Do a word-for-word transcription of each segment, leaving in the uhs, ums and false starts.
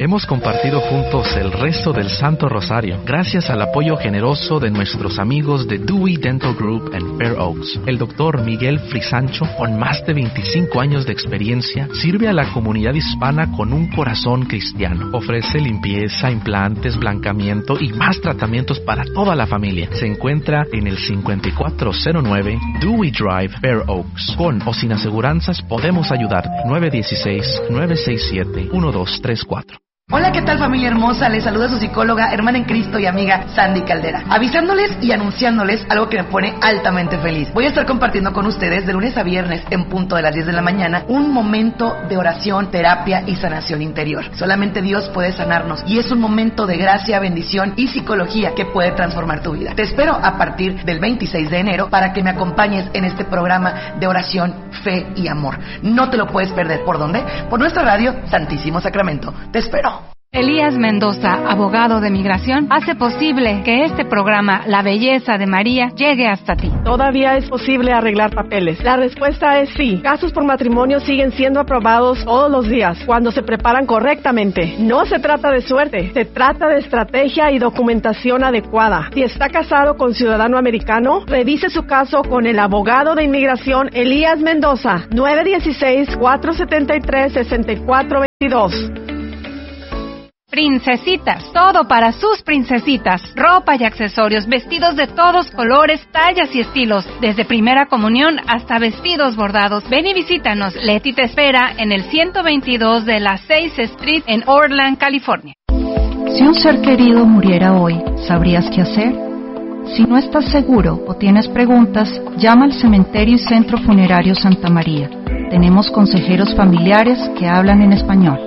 Hemos compartido juntos el resto del Santo Rosario, gracias al apoyo generoso de nuestros amigos de Dewey Dental Group en Fair Oaks. El doctor Miguel Frisancho, con más de veinticinco años de experiencia, sirve a la comunidad hispana con un corazón cristiano. Ofrece limpieza, implantes, blancamiento y más tratamientos para toda la familia. Se encuentra en el cincuenta y cuatro cero nueve Dewey Drive, Fair Oaks. Con o sin aseguranzas podemos ayudarte. nueve uno seis, nueve seis siete, uno dos tres cuatro. Hola, ¿qué tal, familia hermosa? Les saluda su psicóloga, hermana en Cristo y amiga Sandy Caldera, avisándoles y anunciándoles algo que me pone altamente feliz. Voy a estar compartiendo con ustedes de lunes a viernes en punto de las diez de la mañana un momento de oración, terapia y sanación interior. Solamente Dios puede sanarnos y es un momento de gracia, bendición y psicología que puede transformar tu vida. Te espero a partir del veintiséis de enero para que me acompañes en este programa de oración, fe y amor. No te lo puedes perder. ¿Por dónde? Por nuestra radio Santísimo Sacramento. Te espero. Elías Mendoza, abogado de migración, hace posible que este programa, La Belleza de María, llegue hasta ti. ¿Todavía es posible arreglar papeles? La respuesta es sí. Casos por matrimonio siguen siendo aprobados todos los días cuando se preparan correctamente. No se trata de suerte, se trata de estrategia y documentación adecuada. Si está casado con ciudadano americano, revise su caso con el abogado de inmigración Elías Mendoza, nueve uno seis, cuatro siete tres, seis cuatro dos dos. Princesitas, todo para sus princesitas. Ropa y accesorios, vestidos de todos colores, tallas y estilos. Desde primera comunión hasta vestidos bordados. Ven y visítanos. Leti te espera en el ciento veintidós de la seis Street en Oakland, California. Si un ser querido muriera hoy, ¿sabrías qué hacer? Si no estás seguro o tienes preguntas, llama al Cementerio y Centro Funerario Santa María. Tenemos consejeros familiares que hablan en español.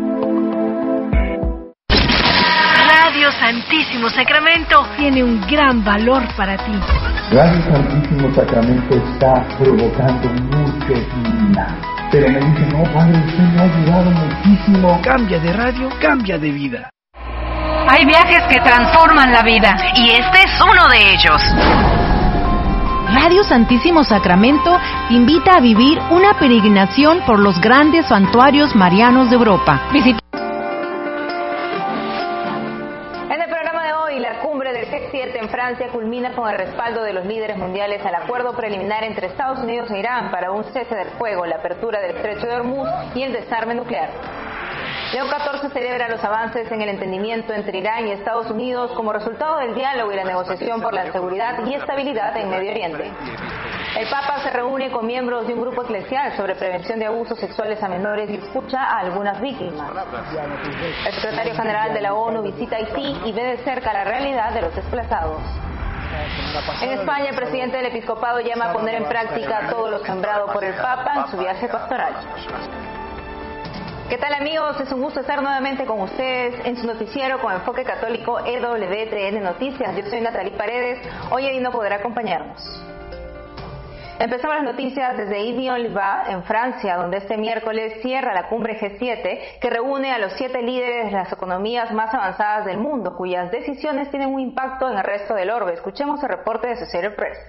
Santísimo Sacramento tiene un gran valor para ti. Radio Santísimo Sacramento está provocando mucho vida. Pero me dicen, no, padre, usted me ha ayudado muchísimo. Cambia de radio, cambia de vida. Hay viajes que transforman la vida y este es uno de ellos. Radio Santísimo Sacramento te invita a vivir una peregrinación por los grandes santuarios marianos de Europa. Visita en Francia culmina con el respaldo de los líderes mundiales al acuerdo preliminar entre Estados Unidos e Irán para un cese del fuego, la apertura del estrecho de Hormuz y el desarme nuclear. Leo catorce celebra los avances en el entendimiento entre Irán y Estados Unidos como resultado del diálogo y la negociación por la seguridad y estabilidad en Medio Oriente. El Papa se reúne con miembros de un grupo eclesial sobre prevención de abusos sexuales a menores y escucha a algunas víctimas. El secretario general de la ONU visita Haití y ve de cerca la realidad de los desplazados. En España, el presidente del episcopado llama a poner en práctica todo lo sembrado por el Papa en su viaje pastoral. ¿Qué tal, amigos? Es un gusto estar nuevamente con ustedes en su noticiero con enfoque católico E W T N Noticias. Yo soy Natalie Paredes. Hoy Eddie no podrá acompañarnos. Empezamos las noticias desde Yvy-en-Liva, en Francia, donde este miércoles cierra la cumbre G siete, que reúne a los siete líderes de las economías más avanzadas del mundo, cuyas decisiones tienen un impacto en el resto del orbe. Escuchemos el reporte de Associated Press.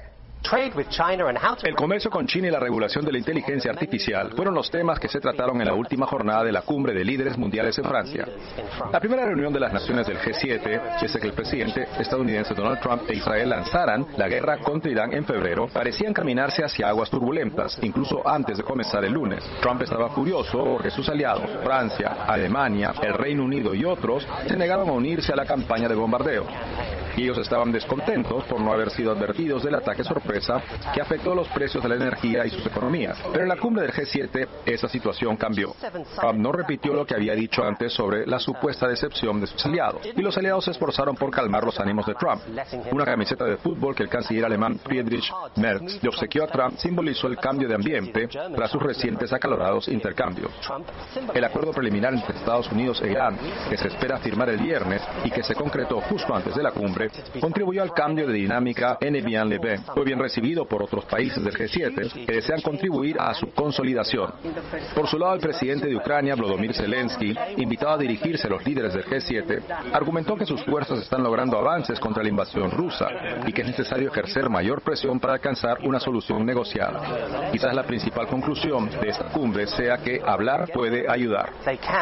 El comercio con China y la regulación de la inteligencia artificial fueron los temas que se trataron en la última jornada de la cumbre de líderes mundiales en Francia. La primera reunión de las naciones del G siete, desde que el presidente estadounidense Donald Trump e Israel lanzaran la guerra contra Irán en febrero, parecía encaminarse hacia aguas turbulentas, incluso antes de comenzar el lunes. Trump estaba furioso porque sus aliados, Francia, Alemania, el Reino Unido y otros, se negaban a unirse a la campaña de bombardeo. Y ellos estaban descontentos por no haber sido advertidos del ataque sorpresa que afectó los precios de la energía y sus economías. Pero en la cumbre del G siete, esa situación cambió. Trump no repitió lo que había dicho antes sobre la supuesta decepción de sus aliados, y los aliados se esforzaron por calmar los ánimos de Trump. Una camiseta de fútbol que el canciller alemán Friedrich Merz le obsequió a Trump simbolizó el cambio de ambiente tras sus recientes acalorados intercambios. El acuerdo preliminar entre Estados Unidos e Irán, que se espera firmar el viernes y que se concretó justo antes de la cumbre, siete contribuyó al cambio de dinámica en Evian-le-Bain. Fue bien recibido por otros países del G siete que desean contribuir a su consolidación. Por su lado, el presidente de Ucrania, Volodymyr Zelensky, invitado a dirigirse a los líderes del G siete, argumentó que sus fuerzas están logrando avances contra la invasión rusa y que es necesario ejercer mayor presión para alcanzar una solución negociada. Quizás la principal conclusión de esta cumbre sea que hablar puede ayudar.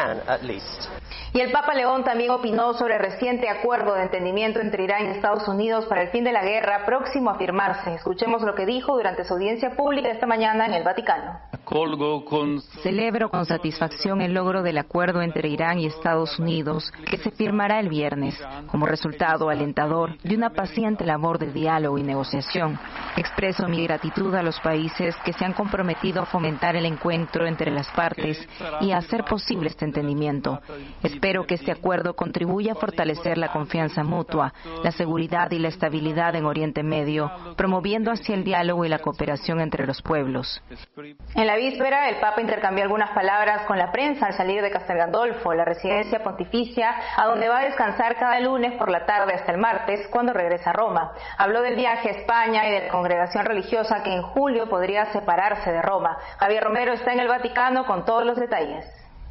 Y el Papa León también opinó sobre el reciente acuerdo de entendimiento entre Irán y Estados Unidos para el fin de la guerra próximo a firmarse. Escuchemos lo que dijo durante su audiencia pública esta mañana en el Vaticano. Celebro con satisfacción el logro del acuerdo entre Irán y Estados Unidos que se firmará el viernes, como resultado alentador de una paciente labor de diálogo y negociación. Expreso mi gratitud a los países que se han comprometido a fomentar el encuentro entre las partes y a hacer posible este entendimiento. Espero que este acuerdo contribuya a fortalecer la confianza mutua, la seguridad y la estabilidad en Oriente Medio, promoviendo así el diálogo y la cooperación entre los pueblos. En la víspera, el Papa intercambió algunas palabras con la prensa al salir de Castel Gandolfo, la residencia pontificia, a donde va a descansar cada lunes por la tarde hasta el martes, cuando regresa a Roma. Habló del viaje a España y de la congregación religiosa que en julio podría separarse de Roma. Javier Romero está en el Vaticano con todos los detalles.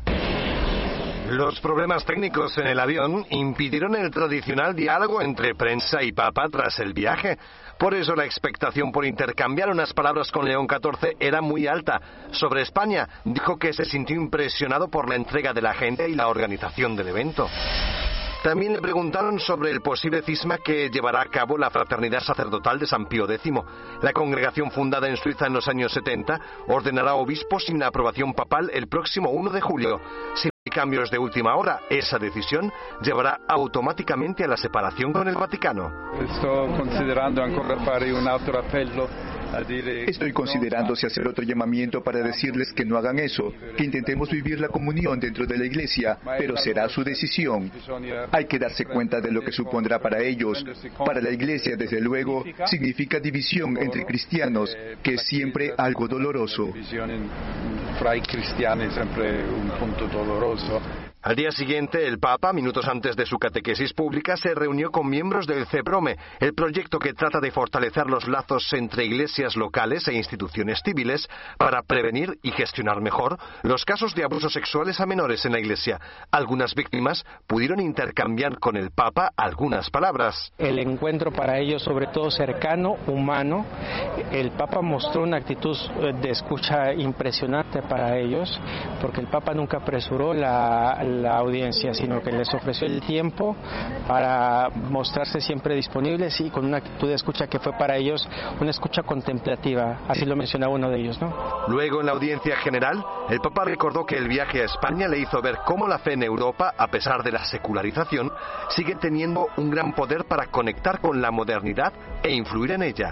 Los problemas técnicos en el avión impidieron el tradicional diálogo entre prensa y Papa tras el viaje. Por eso la expectación por intercambiar unas palabras con León catorce era muy alta. Sobre España, dijo que se sintió impresionado por la entrega de la gente y la organización del evento. También le preguntaron sobre el posible cisma que llevará a cabo la Fraternidad Sacerdotal de San Pío décimo. La congregación fundada en Suiza en los años setenta ordenará obispos sin la aprobación papal el próximo uno de julio. Sin cambios de última hora, esa decisión llevará automáticamente a la separación con el Vaticano. Estoy considerando ancora fare un altro appello. Estoy considerando si hacer otro llamamiento para decirles que no hagan eso, que intentemos vivir la comunión dentro de la Iglesia, pero será su decisión. Hay que darse cuenta de lo que supondrá para ellos. Para la Iglesia, desde luego, significa división entre cristianos, que es siempre algo doloroso. Fra i cristiani è sempre un punto doloroso. Al día siguiente, el Papa, minutos antes de su catequesis pública, se reunió con miembros del CEPROME, el proyecto que trata de fortalecer los lazos entre iglesias locales e instituciones civiles para prevenir y gestionar mejor los casos de abusos sexuales a menores en la Iglesia. Algunas víctimas pudieron intercambiar con el Papa algunas palabras. El encuentro para ellos, sobre todo cercano, humano. El Papa mostró una actitud de escucha impresionante para ellos, porque el Papa nunca apresuró la la audiencia, sino que les ofreció el tiempo para mostrarse siempre disponibles y con una actitud de escucha que fue para ellos una escucha contemplativa, así lo mencionaba uno de ellos, ¿no? Luego, en la audiencia general, el Papa recordó que el viaje a España le hizo ver cómo la fe en Europa, a pesar de la secularización, sigue teniendo un gran poder para conectar con la modernidad e influir en ella.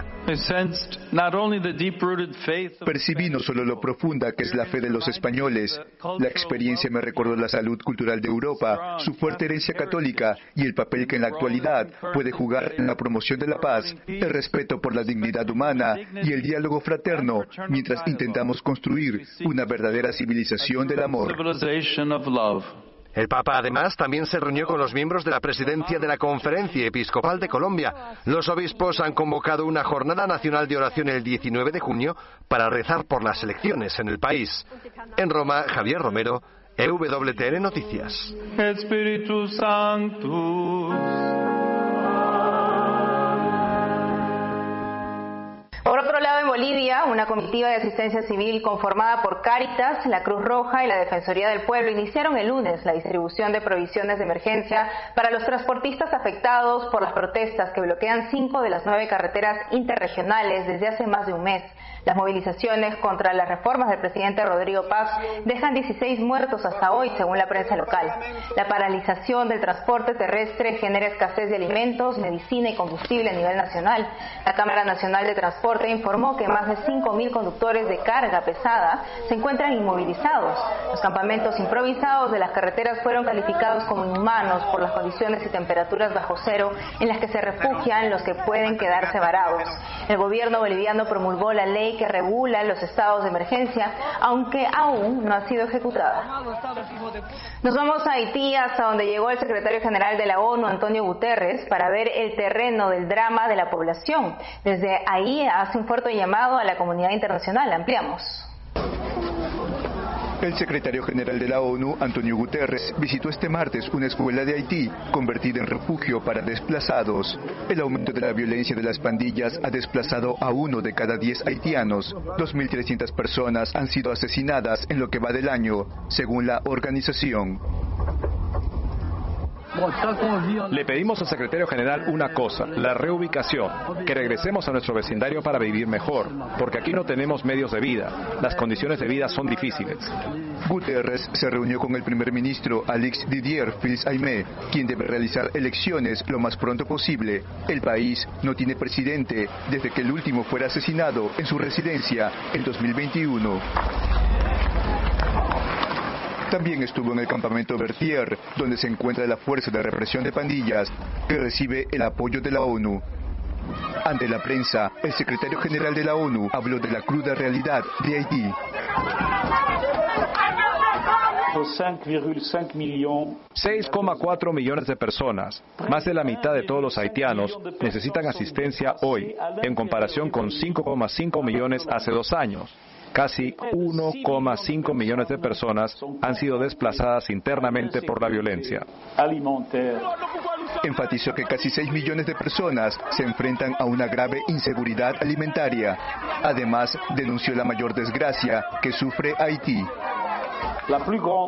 Percibí no solo lo profunda que es la fe de los españoles, la experiencia me recordó la salud cultural de Europa, su fuerte herencia católica y el papel que en la actualidad puede jugar en la promoción de la paz, el respeto por la dignidad humana y el diálogo fraterno, mientras intentamos construir una verdadera civilización del amor. El Papa, además, también se reunió con los miembros de la presidencia de la Conferencia Episcopal de Colombia. Los obispos han convocado una jornada nacional de oración el diecinueve de junio para rezar por las elecciones en el país. En Roma, Javier Romero, E W T N Noticias. Espíritu Santo. Por otro lado, en Bolivia, una comitiva de asistencia civil conformada por Cáritas, la Cruz Roja y la Defensoría del Pueblo iniciaron el lunes la distribución de provisiones de emergencia para los transportistas afectados por las protestas que bloquean cinco de las nueve carreteras interregionales desde hace más de un mes. Las movilizaciones contra las reformas del presidente Rodrigo Paz dejan dieciséis muertos hasta hoy, según la prensa local. La paralización del transporte terrestre genera escasez de alimentos, medicina y combustible a nivel nacional. La Cámara Nacional de Transporte informó informó que más de cinco mil conductores de carga pesada se encuentran inmovilizados. Los campamentos improvisados de las carreteras fueron calificados como inhumanos por las condiciones y temperaturas bajo cero en las que se refugian los que pueden quedarse varados. El gobierno boliviano promulgó la ley que regula los estados de emergencia, aunque aún no ha sido ejecutada. Nos vamos a Haití, hasta donde llegó el secretario general de la ONU, Antonio Guterres, para ver el terreno del drama de la población. Desde ahí hace un fuerte llamado a la comunidad internacional. Ampliamos. El secretario general de la ONU, Antonio Guterres, visitó este martes una escuela de Haití, convertida en refugio para desplazados. El aumento de la violencia de las pandillas ha desplazado a uno de cada diez haitianos. dos mil trescientas personas han sido asesinadas en lo que va del año, según la organización. Le pedimos al secretario general una cosa, la reubicación, que regresemos a nuestro vecindario para vivir mejor, porque aquí no tenemos medios de vida, las condiciones de vida son difíciles. Guterres se reunió con el primer ministro Alex Didier Fils-Aimé, quien debe realizar elecciones lo más pronto posible. El país no tiene presidente desde que el último fuera asesinado en su residencia en dos mil veintiuno. También estuvo en el campamento Berthier, donde se encuentra la fuerza de represión de pandillas, que recibe el apoyo de la ONU. Ante la prensa, el secretario general de la ONU habló de la cruda realidad de Haití. seis coma cuatro millones de personas, más de la mitad de todos los haitianos, necesitan asistencia hoy, en comparación con cinco coma cinco millones hace dos años. Casi uno coma cinco millones de personas han sido desplazadas internamente por la violencia. Enfatizó que casi seis millones de personas se enfrentan a una grave inseguridad alimentaria. Además, denunció la mayor desgracia que sufre Haití. La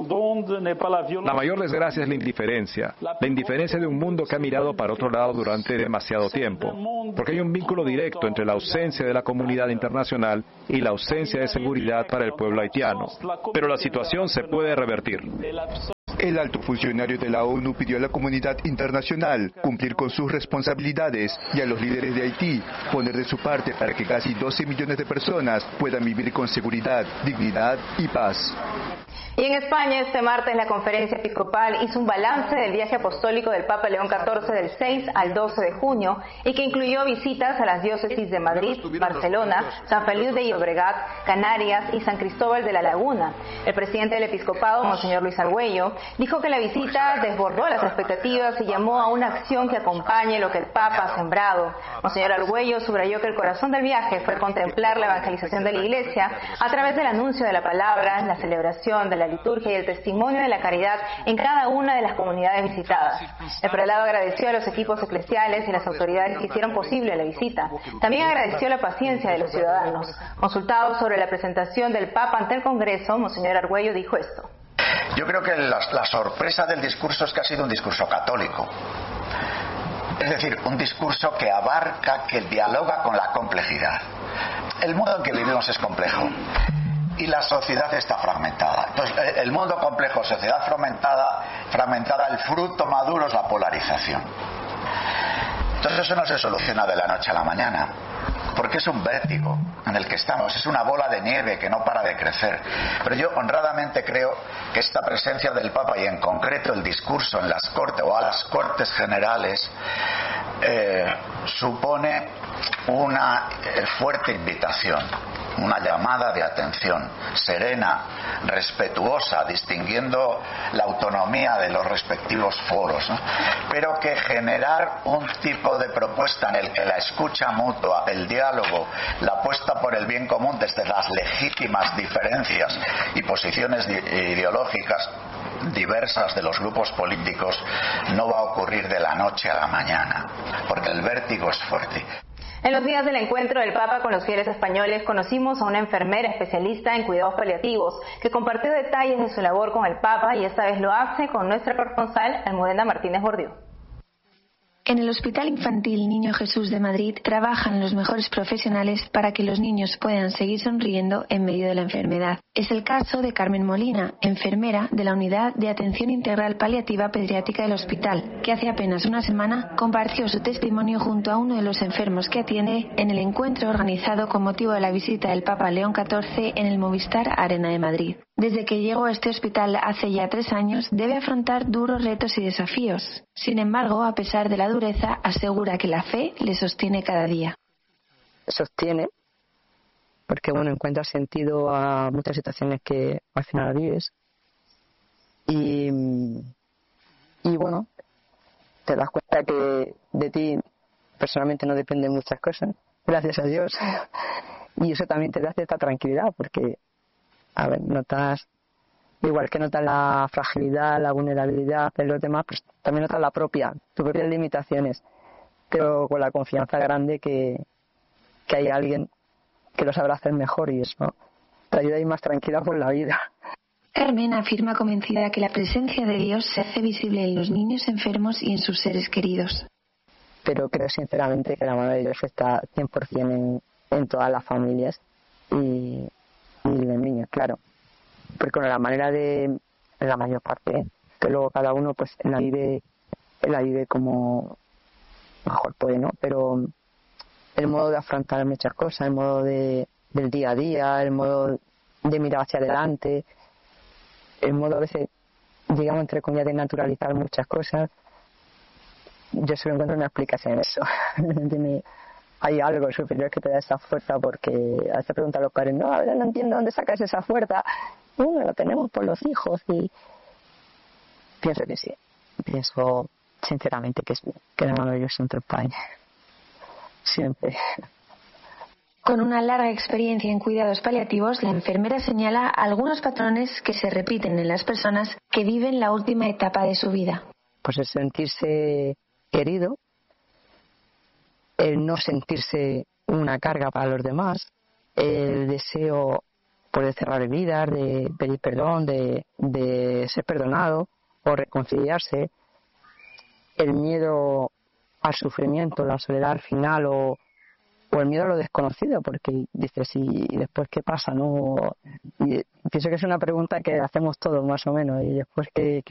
mayor desgracia es la indiferencia, la indiferencia de un mundo que ha mirado para otro lado durante demasiado tiempo, porque hay un vínculo directo entre la ausencia de la comunidad internacional y la ausencia de seguridad para el pueblo haitiano. Pero la situación se puede revertir. El alto funcionario de la ONU pidió a la comunidad internacional cumplir con sus responsabilidades y a los líderes de Haití poner de su parte para que casi doce millones de personas puedan vivir con seguridad, dignidad y paz. Y en España, este martes, la Conferencia Episcopal hizo un balance del viaje apostólico del Papa León catorce del seis al doce de junio y que incluyó visitas a las diócesis de Madrid, Barcelona, San Feliu de Llobregat, Canarias y San Cristóbal de la Laguna. El presidente del Episcopado, Monseñor Luis Argüello, dijo que la visita desbordó las expectativas y llamó a una acción que acompañe lo que el Papa ha sembrado. Monseñor Argüello subrayó que el corazón del viaje fue contemplar la evangelización de la Iglesia a través del anuncio de la palabra, la celebración de la liturgia y el testimonio de la caridad en cada una de las comunidades visitadas. El prelado agradeció a los equipos eclesiales y las autoridades que hicieron posible la visita. También agradeció la paciencia de los ciudadanos. Consultado sobre la presentación del Papa ante el Congreso, Monseñor Argüello dijo esto. Yo creo que la, la sorpresa del discurso es que ha sido un discurso católico. Es decir, un discurso que abarca, que dialoga con la complejidad. El mundo en que vivimos es complejo. Y la sociedad está fragmentada. Entonces, el mundo complejo, sociedad fragmentada, fragmentada, el fruto maduro es la polarización. Entonces eso no se soluciona de la noche a la mañana, porque es un vértigo en el que estamos, es una bola de nieve que no para de crecer. Pero yo honradamente creo que esta presencia del Papa y en concreto el discurso en las cortes o a las Cortes Generales eh, supone una eh, fuerte invitación, una llamada de atención serena, respetuosa, distinguiendo la autonomía de los respectivos foros, ¿no? Pero que generar un tipo de propuesta en el que la escucha mutua, el diálogo, la apuesta por el bien común desde las legítimas diferencias y posiciones ideológicas diversas de los grupos políticos no va a ocurrir de la noche a la mañana, porque el vértigo es fuerte. En los días del encuentro del Papa con los fieles españoles conocimos a una enfermera especialista en cuidados paliativos que compartió detalles de su labor con el Papa y esta vez lo hace con nuestra corresponsal Almudena Martínez Bordiú. En el Hospital Infantil Niño Jesús de Madrid trabajan los mejores profesionales para que los niños puedan seguir sonriendo en medio de la enfermedad. Es el caso de Carmen Molina, enfermera de la Unidad de Atención Integral Paliativa Pediátrica del hospital, que hace apenas una semana compartió su testimonio junto a uno de los enfermos que atiende en el encuentro organizado con motivo de la visita del Papa León catorce en el Movistar Arena de Madrid. Desde que llegó a este hospital hace ya tres años, debe afrontar duros retos y desafíos. Sin embargo, a pesar de la dureza, asegura que la fe le sostiene cada día. Sostiene, porque bueno, encuentra sentido a muchas situaciones que al final vives. Y, y bueno, te das cuenta que de ti personalmente no dependen muchas cosas, gracias a Dios. Y eso también te da cierta tranquilidad, porque a ver, notas, igual que notas la fragilidad, la vulnerabilidad de los demás, pues también notas la propia, tus propias limitaciones, pero con la confianza grande que, que hay alguien que lo sabrá hacer mejor, y eso te ayuda a ir más tranquila por la vida. Carmen afirma convencida que la presencia de Dios se hace visible en los niños enfermos y en sus seres queridos. Pero creo sinceramente que la mano de Dios está cien por ciento en, en todas las familias y y los niños, claro, porque con la manera de, en la mayor parte, que luego cada uno pues la vive, la vive como mejor puede, ¿no? Pero el modo de afrontar muchas cosas, el modo de del día a día, el modo de mirar hacia adelante, el modo a veces, digamos entre comillas, de naturalizar muchas cosas, yo solo encuentro una explicación en eso. ¿Entiendes? Hay algo superior que te da esa fuerza, porque a veces preguntan a los padres, no, a ver, no entiendo dónde sacas esa fuerza. Bueno, lo tenemos por los hijos, y pienso que sí. Pienso sinceramente que es que la mano de Dios siempre paña. Siempre. Con una larga experiencia en cuidados paliativos, la enfermera señala algunos patrones que se repiten en las personas que viven la última etapa de su vida. Pues el sentirse querido, el no sentirse una carga para los demás, el deseo por de cerrar heridas, de pedir perdón, de, de ser perdonado o reconciliarse, el miedo al sufrimiento, la soledad al final, o, o el miedo a lo desconocido, porque dices, ¿y después qué pasa? ¿No? Y pienso que es una pregunta que hacemos todos más o menos, y después qué,